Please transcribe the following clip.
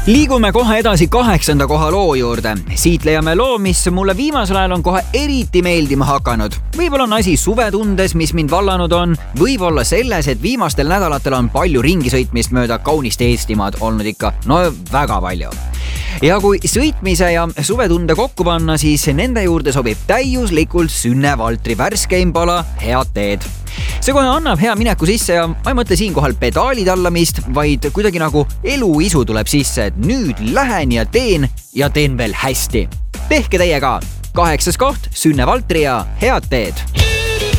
Liigume kohe edasi 8. koha loo juurde. Siit leiame loo, mis mulle viimasel ajal on kohe eriti meeldima hakanud. Võib-olla on asi suvetundes, mis mind vallanud on. Võib-olla selles, et viimastel nädalatel on palju ringisõitmist mööda kaunist Eestimaad olnud ikka. No väga palju. Ja kui sõitmise ja suvetunde kokku panna, siis nende juurde sobib täiuslikult Sünne Valtri värskeim pala Head teed. See kohe annab hea mineku sisse ja ma ei mõtle siinkohal pedaali tallamist, vaid kuidagi nagu eluisu tuleb sisse, et nüüd lähen ja teen veel hästi. Tehke teie ka. 8. koht Sünne Valtri ja Head teed.